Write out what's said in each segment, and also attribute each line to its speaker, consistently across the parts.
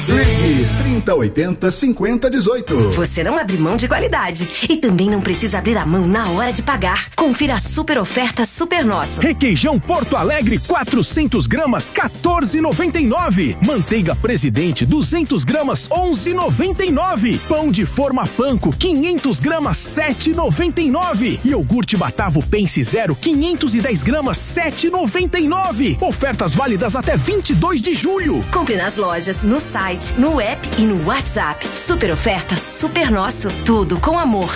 Speaker 1: Ligue 3080-5018.
Speaker 2: Você não abre mão de qualidade e também não precisa abrir a mão na hora de pagar. Confira a super oferta Super Nosso.
Speaker 3: Requeijão Porto Alegre 400 gramas 14,99. Manteiga Presidente 200 gramas 11,99. Pão de forma panko 500 gramas 7,99. Iogurte Batavo Pense Zero 510 gramas 7,99. Ofertas válidas até 22 de julho.
Speaker 2: Compre nas lojas, no site, no app e no WhatsApp. Super oferta Super Nosso. Tudo com amor.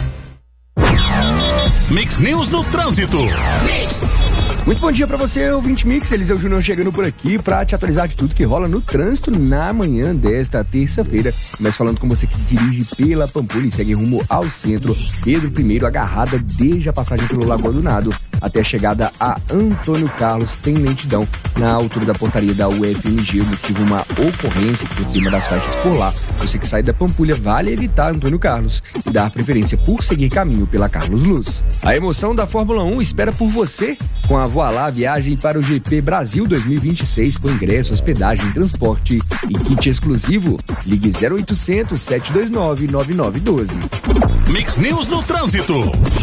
Speaker 4: Mix News no Trânsito.
Speaker 5: Muito bom dia pra você, ouvinte Mix. Eliseu Júnior chegando por aqui pra te atualizar de tudo que rola no trânsito na manhã desta terça-feira. Mas falando com você que dirige pela Pampulha e segue rumo ao centro, Pedro I, agarrada desde a passagem pelo Lagoa do Nado até a chegada a Antônio Carlos, tem lentidão na altura da portaria da UFMG. O motivo, uma ocorrência por cima das faixas por lá. Você que sai da Pampulha, vale evitar Antônio Carlos e dar preferência por seguir caminho pela Carlos Luz. A emoção da Fórmula 1 espera por você com a Voilá, viagem para o GP Brasil 2026 com ingresso, hospedagem, transporte e kit exclusivo. Ligue 0800 729 9912.
Speaker 4: Mix News no Trânsito.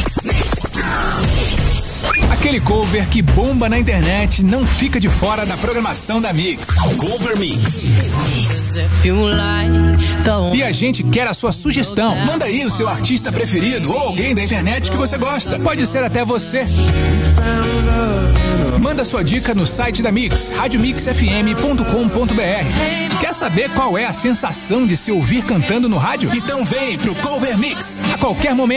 Speaker 6: Aquele cover que bomba na internet não fica de fora da programação da Mix.
Speaker 4: Cover Mix.
Speaker 6: E a gente quer a sua sugestão. Manda aí o seu artista preferido ou alguém da internet que você gosta. Pode ser até você. Manda sua dica no site da Mix, radiomixfm.com.br. Quer saber qual é a sensação de se ouvir cantando no rádio? Então vem pro Cover Mix. A qualquer momento